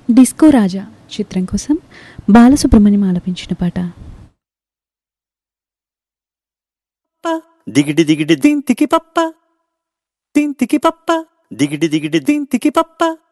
Disco రాజా చిత్రం కోసం బాలసుబ్రహ్మణ్యం ఆలపించిన పాట. దిగిడి దిగిడి దింతికి పప్ప, దింతికి పప్ప, దిగిడి దిగిడి దింతికి పప్ప.